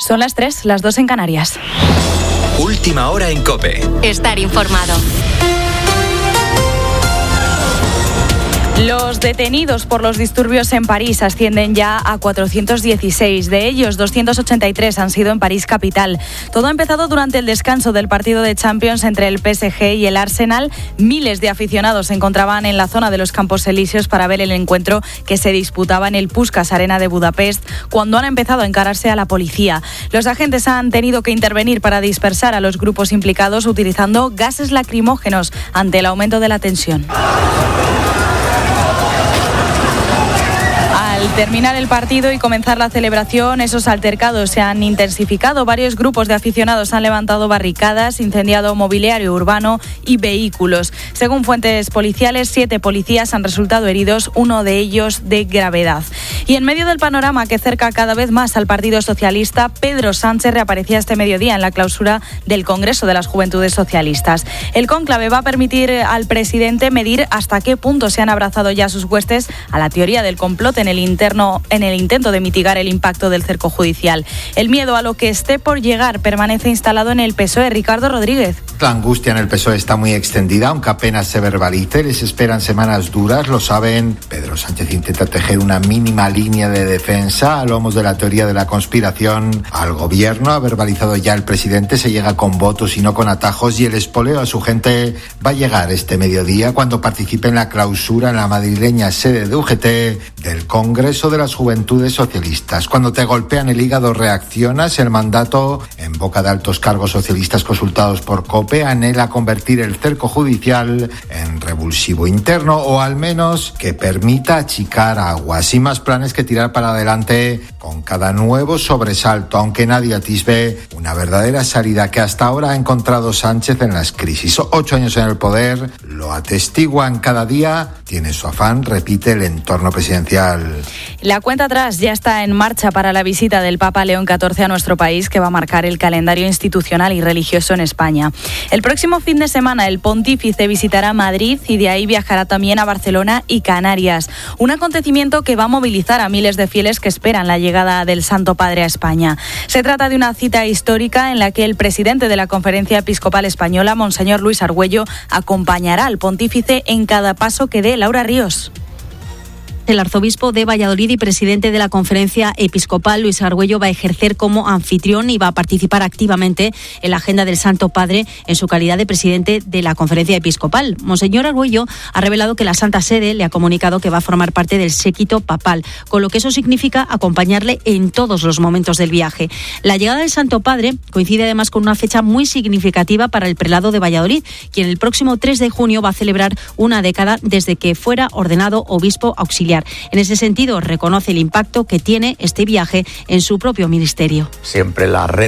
Son las 3, las 2 en Canarias. Última hora en COPE. Estar informado. Los detenidos por los disturbios en París ascienden ya a 416. De ellos, 283 han sido en París capital. Todo ha empezado durante el descanso del partido de Champions entre el PSG y el Arsenal. Miles de aficionados se encontraban en la zona de los Campos Elíseos para ver el encuentro que se disputaba en el Puskás Arena de Budapest, cuando han empezado a encararse a la policía. Los agentes han tenido que intervenir para dispersar a los grupos implicados utilizando gases lacrimógenos ante el aumento de la tensión. Al terminar el partido y comenzar la celebración, esos altercados se han intensificado. Varios grupos de aficionados han levantado barricadas, incendiado mobiliario urbano y vehículos. Según fuentes policiales, 7 policías han resultado heridos, uno de ellos de gravedad. Y en medio del panorama que cerca cada vez más al Partido Socialista, Pedro Sánchez reaparecía este mediodía en la clausura del Congreso de las Juventudes Socialistas. El cónclave va a permitir al presidente medir hasta qué punto se han abrazado ya sus huestes a la teoría del complot en el intento de mitigar el impacto del cerco judicial. El miedo a lo que esté por llegar permanece instalado en el PSOE. Ricardo Rodríguez. La angustia en el PSOE está muy extendida, aunque apenas se verbalice. Les esperan semanas duras, lo saben. Pedro Sánchez intenta tejer una mínima línea de defensa a lomos de la teoría de la conspiración. Al gobierno ha verbalizado ya el presidente, se llega con votos y no con atajos, y el espoleo a su gente va a llegar este mediodía cuando participe en la clausura en la madrileña sede de UGT del Congreso de las Juventudes Socialistas. Cuando te golpean el hígado reaccionas. El mandato, en boca de altos cargos socialistas consultados por COPE, anhela convertir el cerco judicial en revulsivo interno, o al menos que permita achicar aguas, y más planes que tirar para adelante con cada nuevo sobresalto, aunque nadie atisbe una verdadera salida que hasta ahora ha encontrado Sánchez en las crisis. 8 años en el poder, lo atestiguan cada día, tiene su afán, repite el entorno presidencial. La cuenta atrás ya está en marcha para la visita del Papa León XIV a nuestro país, que va a marcar el calendario institucional y religioso en España. El próximo fin de semana el pontífice visitará Madrid y de ahí viajará también a Barcelona y Canarias. Un acontecimiento que va a movilizar a miles de fieles que esperan la llegada del Santo Padre a España. Se trata de una cita histórica en la que el presidente de la Conferencia Episcopal Española, Monseñor Luis Argüello, acompañará al pontífice en cada paso que dé. Laura Ríos. El arzobispo de Valladolid y presidente de la Conferencia Episcopal, Luis Argüello, va a ejercer como anfitrión y va a participar activamente en la agenda del Santo Padre en su calidad de presidente de la Conferencia Episcopal. Monseñor Argüello ha revelado que la Santa Sede le ha comunicado que va a formar parte del séquito papal, con lo que eso significa acompañarle en todos los momentos del viaje. La llegada del Santo Padre coincide además con una fecha muy significativa para el prelado de Valladolid, quien el próximo 3 de junio va a celebrar una década desde que fuera ordenado obispo auxiliar. En ese sentido, reconoce el impacto que tiene este viaje en su propio ministerio. Siempre la